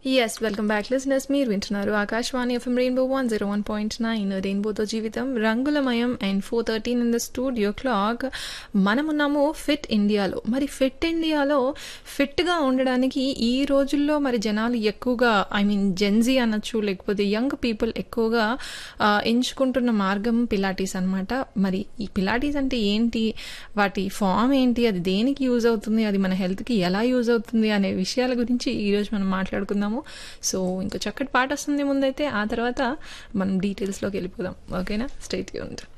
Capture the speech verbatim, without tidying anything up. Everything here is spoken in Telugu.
Yes, welcome back listeners. మీరు వింటున్నారు Akashvani FM rainbow one zero one point nine రెయిన్బోతో జీవితం రంగులమయం and four thirteen in the studio clock. మనమున్నాము fit ఇండియాలో. మరి ఫిట్ ఇండియాలో ఫిట్గా ఉండడానికి ఈ రోజుల్లో మరి జనాలు ఎక్కువగా ఐ మీన్ జెన్జీ అనొచ్చు, లేకపోతే యంగ్ పీపుల్ ఎక్కువగా ఆ, ఎంచుకుంటున్న మార్గం పిలాటీస్ అనమాట. మరి ఈ పిలాటీస్ అంటే ఏంటి, వాటి ఫామ్ ఏంటి, అది దేనికి యూజ్ అవుతుంది, అది మన హెల్త్కి ఎలా యూజ్ అవుతుంది అనే విషయాల గురించి ఈరోజు మనం మాట్లాడుకుందాము. సో ఇంకో చక్కటి పాట వస్తుంది ముందైతే, ఆ తర్వాత మనం డీటెయిల్స్లోకి వెళ్ళిపోదాం. ఓకేనా, స్ట్రైట్ గా ఉంటుంది.